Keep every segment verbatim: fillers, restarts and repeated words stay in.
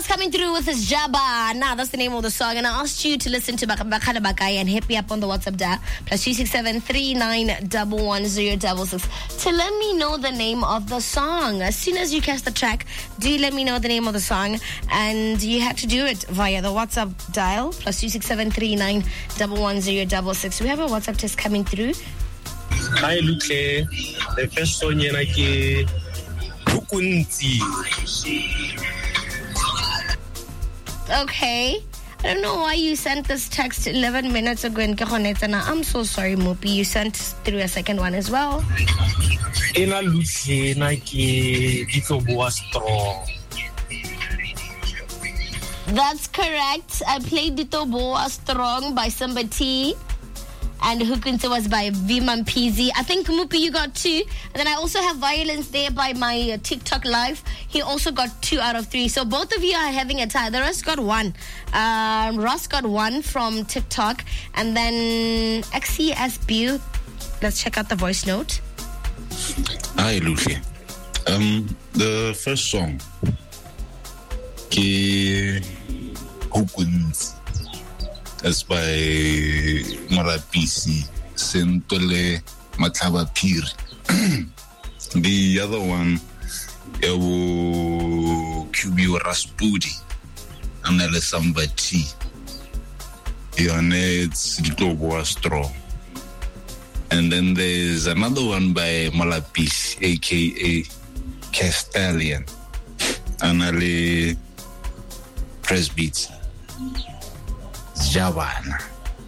Ross coming through with his Jabba. Now that's the name of the song, and I asked you to listen to Bakhala Bakai and hit me up on the WhatsApp dial plus two six seven three nine one one zero double six to let me know the name of the song. As soon as you catch the track, do let me know the name of the song, and you have to do it via the WhatsApp dial plus two six seven three nine one one zero double six. We have a WhatsApp test coming through. Hi, Luke. The first song is like Hukunzi. Okay. I don't know why you sent this text eleven minutes ago in Kehonetsana. I'm so sorry, Mopi. You sent through a second one as well. Ena Luke like Ditoboa Strong. That's correct. I played Ditoboa Strong by somebody. And Hukunzi was by Viman Pizzi. I think Mupi, you got two. And then I also have Violence there by my uh, TikTok live. He also got two out of three. So both of you are having a tie. The rest got one. Um, Ross got one from TikTok. And then X C S B. Let's check out the voice note. Hi, Lucy. Um, the first song, Ke Hukunzi. That's by Marapisi, Sentole Matlabapiri. The other one, Ewo Kubio Raspudi, Anele Sambati. It's Ditoboa Straw. And then there's another one by Malapisi, aka Castellian, Anele Press Beats. Javana.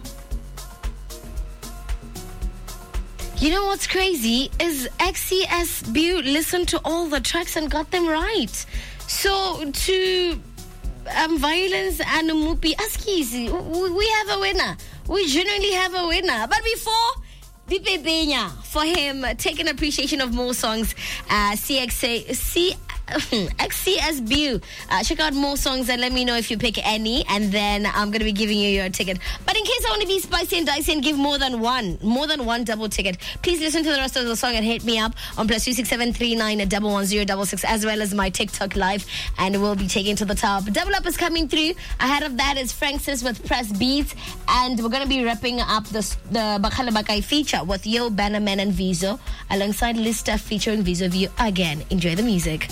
You know what's crazy is X C S B listened to all the tracks and got them right. So to um, Violence and Mupi Askisi, we have a winner. We genuinely have a winner. But before Dipe Benya, for him, take an appreciation of more songs. Uh, C X A C. X C S B. Uh, check out more songs and let me know if you pick any, and then I'm going to be giving you your ticket. But in case I want to be spicy and dicey and give more than one, more than one double ticket, please listen to the rest of the song and hit me up on plus two six seven three nine one one zero double six as well as my TikTok live, and we'll be taking to the top. Double Up is coming through. Ahead of that is Francis with Press Beats, and we're going to be wrapping up the the Bakhala Bakai feature with Yo, Bannerman and Vizo alongside Lista featuring Vizo View again. Enjoy the music.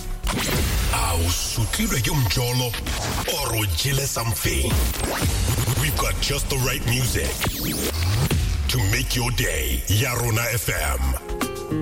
Or something. We've got just the right music to make your day. Yarona F M.